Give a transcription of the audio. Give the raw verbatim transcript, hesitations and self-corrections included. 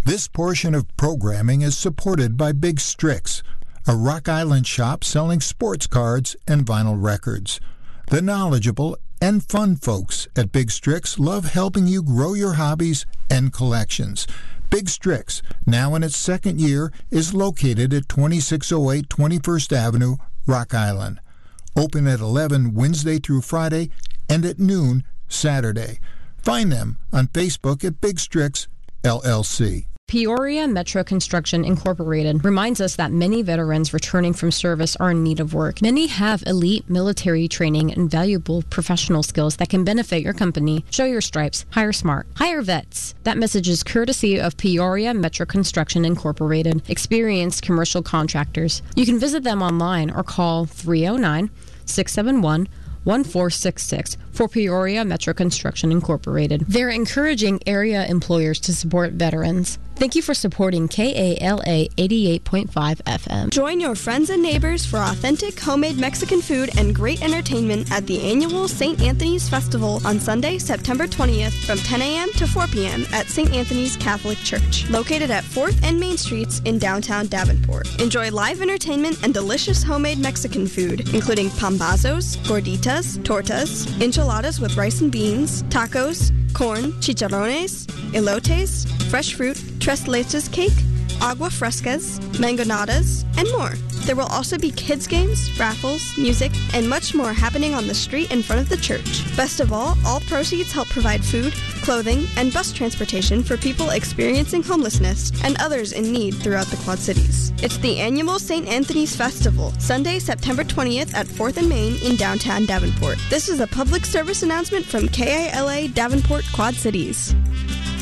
This portion of programming is supported by Big Strix, a Rock Island shop selling sports cards and vinyl records. The knowledgeable and fun folks at Big Strix love helping you grow your hobbies and collections. Big Strix, now in its second year, is located at twenty-six oh eight twenty-first Avenue, Rock Island. Open at eleven Wednesday through Friday and at noon Saturday. Find them on Facebook at Big Strix L L C. Peoria Metro Construction Incorporated reminds us that many veterans returning from service are in need of work. Many have elite military training and valuable professional skills that can benefit your company. Show your stripes. Hire smart. Hire vets. That message is courtesy of Peoria Metro Construction Incorporated, experienced commercial contractors. You can visit them online or call three oh nine, six seven one, one four six six for Peoria Metro Construction Incorporated. They're encouraging area employers to support veterans. Thank you for supporting K A L A eighty-eight point five F M. Join your friends and neighbors for authentic homemade Mexican food and great entertainment at the annual Saint Anthony's Festival on Sunday, September twentieth from ten a.m. to four p.m. at Saint Anthony's Catholic Church, located at fourth and Main Streets in downtown Davenport. Enjoy live entertainment and delicious homemade Mexican food, including pambazos, gorditas, tortas, enchiladas with rice and beans, tacos, corn, chicharrones, elotes, fresh fruit, tres leches cake, agua frescas, mangonadas, and more. There will also be kids games, raffles, music, and much more happening on the street in front of the church. Best of all, all proceeds help provide food, clothing, and bus transportation for people experiencing homelessness and others in need throughout the Quad Cities. It's the annual Saint Anthony's Festival, Sunday, September twentieth at fourth and Main in downtown Davenport. This is a public service announcement from K I L A Davenport Quad Cities.